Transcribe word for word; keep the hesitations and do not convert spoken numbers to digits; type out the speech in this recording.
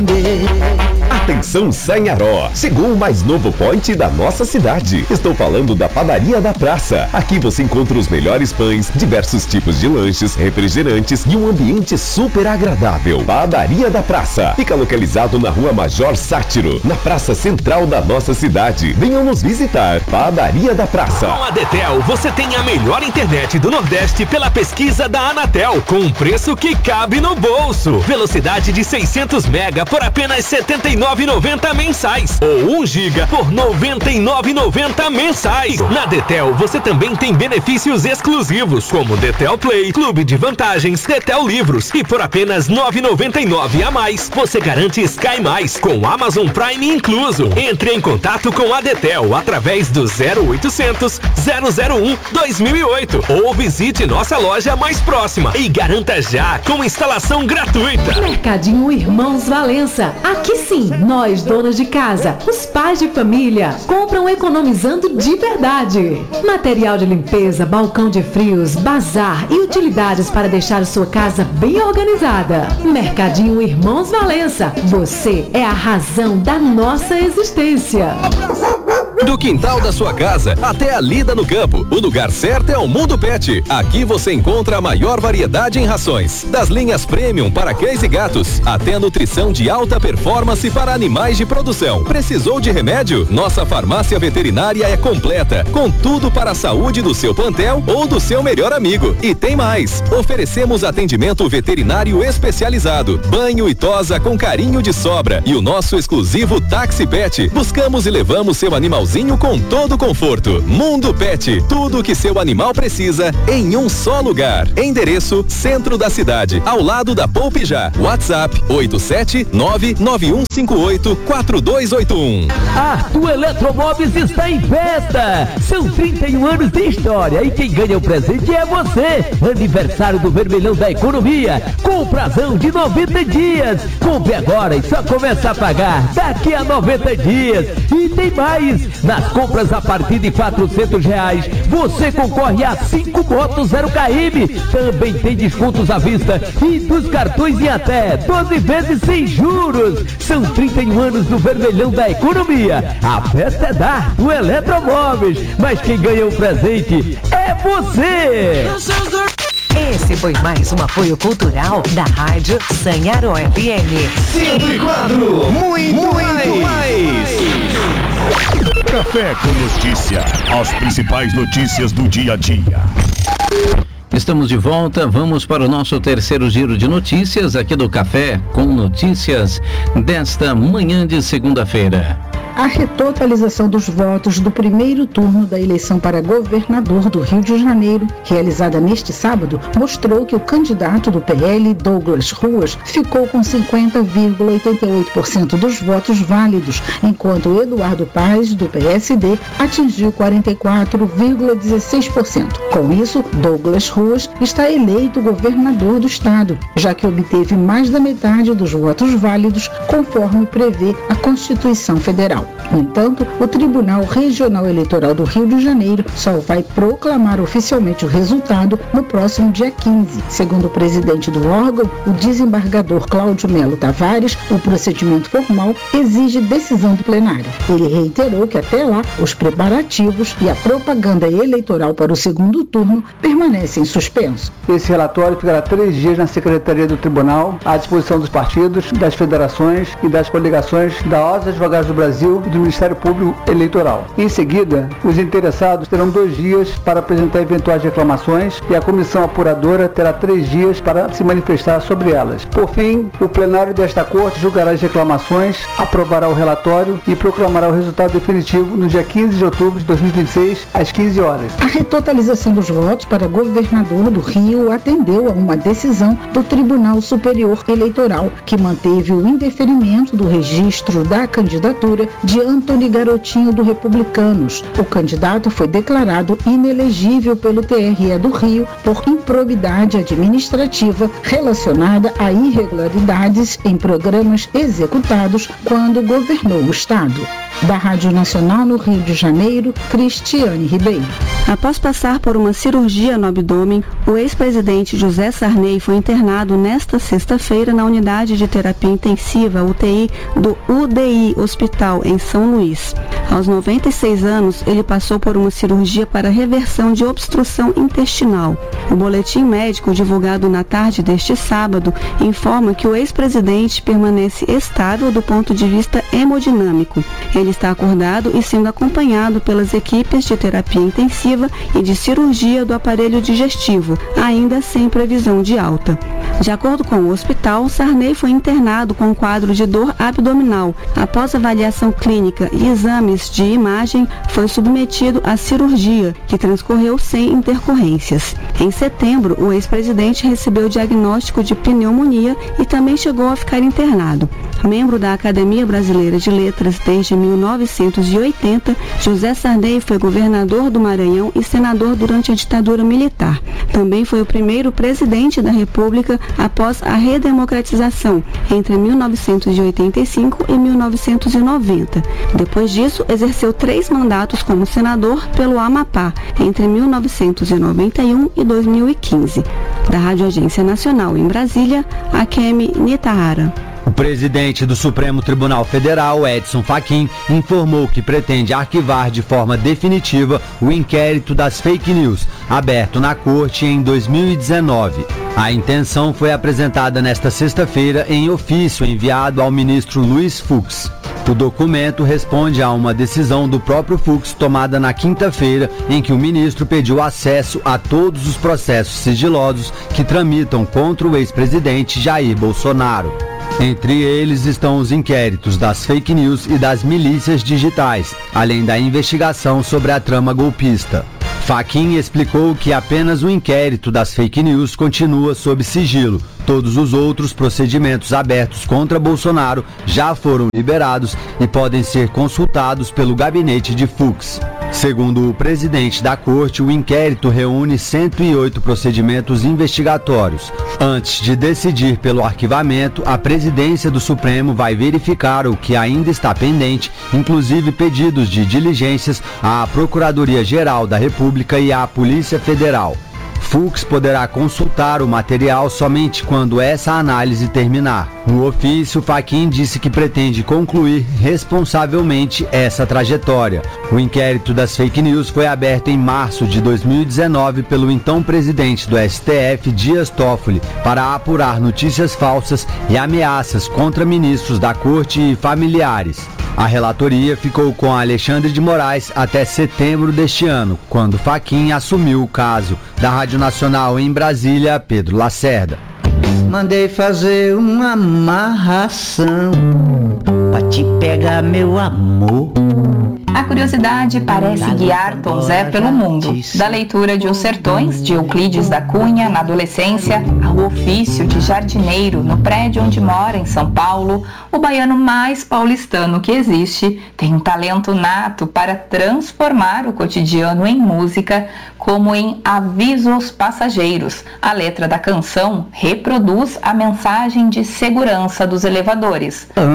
Atenção Sanharó, chegou o mais novo point da nossa cidade. Estou falando da Padaria da Praça. Aqui você encontra os melhores pães, diversos tipos de lanches, refrigerantes e um ambiente super agradável. Padaria da Praça fica localizado na Rua Major Sátiro, na praça central da nossa cidade. Venham nos visitar. Padaria da Praça. Com a Detel, você tem a melhor internet do Nordeste pela pesquisa da Anatel, com um preço que cabe no bolso. Velocidade de seiscentos mega por apenas setenta e nove reais e noventa centavos mensais ou um giga por noventa e nove reais e noventa centavos mensais. Na Detel você também tem benefícios exclusivos como Detel Play, Clube de Vantagens, Detel Livros e por apenas nove reais e noventa e nove centavos a mais você garante Sky Mais com Amazon Prime incluso. Entre em contato com a Detel através do zero oitocentos, zero zero um, dois mil e oito ou visite nossa loja mais próxima e garanta já com instalação gratuita. Mercadinho Irmãos Valença. Aqui sim, nós donas de casa, os pais de família, compram economizando de verdade. Material de limpeza, balcão de frios, bazar e utilidades para deixar sua casa bem organizada. Mercadinho Irmãos Valença. Você é a razão da nossa existência. Do quintal da sua casa até a lida no campo, o lugar certo é o Mundo Pet. Aqui você encontra a maior variedade em rações, das linhas premium para cães e gatos, até a nutrição de alta performance para animais de produção. Precisou de remédio? Nossa farmácia veterinária é completa, com tudo para a saúde do seu plantel ou do seu melhor amigo. E tem mais, oferecemos atendimento veterinário especializado, banho e tosa com carinho de sobra e o nosso exclusivo Táxi Pet. Buscamos e levamos seu animalzinho com todo conforto. Mundo Pet, tudo o que seu animal precisa em um só lugar. Endereço: centro da cidade, ao lado da Poupe Já. WhatsApp oito sete nove nove um cinco oito quatro dois oito um. Arthur Eletromóveis está em festa. São trinta e um anos de história e quem ganha o presente é você. Aniversário do Vermelhão da Economia, com prazão de noventa dias. Compre agora e só começa a pagar daqui a noventa dias. E tem mais. Nas compras a partir de quatrocentos reais, você concorre a cinco motos zero quilômetros. Também tem descontos à vista e dos cartões em até doze vezes sem juros. São trinta e um anos do Vermelhão da Economia. A festa é da do Eletromóveis, mas quem ganha o presente é você. Esse foi mais um apoio cultural da Rádio Sanharó F M. cento e quatro, muito, muito mais. mais. Café com notícia, as principais notícias do dia a dia. Estamos de volta, vamos para o nosso terceiro giro de notícias aqui do Café com Notícias desta manhã de segunda-feira. A retotalização dos votos do primeiro turno da eleição para governador do Rio de Janeiro, realizada neste sábado, mostrou que o candidato do P L, Douglas Ruas, ficou com cinquenta vírgula oitenta e oito por cento dos votos válidos, enquanto Eduardo Paes, do P S D, atingiu quarenta e quatro vírgula dezesseis por cento. Com isso, Douglas Ruas está eleito governador do estado, já que obteve mais da metade dos votos válidos, conforme prevê a Constituição Federal. No entanto, o Tribunal Regional Eleitoral do Rio de Janeiro só vai proclamar oficialmente o resultado no próximo dia quinze. Segundo o presidente do órgão, o desembargador Cláudio Melo Tavares, o procedimento formal exige decisão do plenário. Ele reiterou que até lá, os preparativos e a propaganda eleitoral para o segundo turno permanecem suspensos. Esse relatório ficará três dias na Secretaria do Tribunal, à disposição dos partidos, das federações e das coligações da Ordem dos Advogados do Brasil e do Ministério Público Eleitoral. Em seguida, os interessados terão dois dias para apresentar eventuais reclamações e a comissão apuradora terá três dias para se manifestar sobre elas. Por fim, o plenário desta Corte julgará as reclamações, aprovará o relatório e proclamará o resultado definitivo no dia quinze de outubro de dois mil e vinte e seis, às quinze horas. A retotalização dos votos para governador do Rio atendeu a uma decisão do Tribunal Superior Eleitoral, que manteve o indeferimento do registro da candidatura de Antony Garotinho do Republicanos. O candidato foi declarado inelegível pelo T R E do Rio por improbidade administrativa relacionada a irregularidades em programas executados quando governou o Estado. Da Rádio Nacional no Rio de Janeiro, Cristiane Ribeiro. Após passar por uma cirurgia no abdômen, o ex-presidente José Sarney foi internado nesta sexta-feira na unidade de terapia intensiva U T I do U D I Hospital em São Luís. Aos noventa e seis anos, ele passou por uma cirurgia para reversão de obstrução intestinal. O boletim médico divulgado na tarde deste sábado informa que o ex-presidente permanece estável do ponto de vista hemodinâmico. Ele está acordado e sendo acompanhado pelas equipes de terapia intensiva e de cirurgia do aparelho digestivo, ainda sem previsão de alta. De acordo com o hospital, Sarney foi internado com um quadro de dor abdominal. Após avaliação clínica e exames de imagem, foi submetido à cirurgia, que transcorreu sem intercorrências. Em setembro, o ex-presidente recebeu diagnóstico de pneumonia e também chegou a ficar internado. Membro da Academia Brasileira de Letras desde mil novecentos e oitenta, José Sarney foi governador do Maranhão e senador durante a ditadura militar. Também foi o primeiro presidente da República após a redemocratização, entre mil novecentos e oitenta e cinco e mil novecentos e noventa. Depois disso, exerceu três mandatos como senador pelo Amapá, entre mil novecentos e noventa e um e dois mil e quinze. Da Rádio Agência Nacional em Brasília, Akemi Nitahara. O presidente do Supremo Tribunal Federal, Edson Fachin, informou que pretende arquivar de forma definitiva o inquérito das fake news, aberto na corte em dois mil e dezenove. A intenção foi apresentada nesta sexta-feira em ofício enviado ao ministro Luiz Fux. O documento responde a uma decisão do próprio Fux tomada na quinta-feira, em que o ministro pediu acesso a todos os processos sigilosos que tramitam contra o ex-presidente Jair Bolsonaro. Entre eles estão os inquéritos das fake news e das milícias digitais, além da investigação sobre a trama golpista. Fachin explicou que apenas o inquérito das fake news continua sob sigilo. Todos os outros procedimentos abertos contra Bolsonaro já foram liberados e podem ser consultados pelo gabinete de Fux. Segundo o presidente da corte, o inquérito reúne cento e oito procedimentos investigatórios. Antes de decidir pelo arquivamento, a presidência do Supremo vai verificar o que ainda está pendente, inclusive pedidos de diligências à Procuradoria-Geral da República e à Polícia Federal. Fux poderá consultar o material somente quando essa análise terminar. No ofício, Fachin disse que pretende concluir responsavelmente essa trajetória. O inquérito das fake news foi aberto em março de dois mil e dezenove pelo então presidente do S T F, Dias Toffoli, para apurar notícias falsas e ameaças contra ministros da corte e familiares. A relatoria ficou com Alexandre de Moraes até setembro deste ano, quando Fachin assumiu o caso. Da Rádio Nacional em Brasília, Pedro Lacerda. Mandei fazer uma amarração pra te pegar, meu amor. A curiosidade parece guiar Tom Zé pelo mundo. Da leitura de Os Sertões, de Euclides da Cunha, na adolescência, ao ofício de jardineiro no prédio onde mora, em São Paulo, o baiano mais paulistano que existe tem um talento nato para transformar o cotidiano em música, como em Aviso aos Passageiros. A letra da canção reproduz a mensagem de segurança dos elevadores.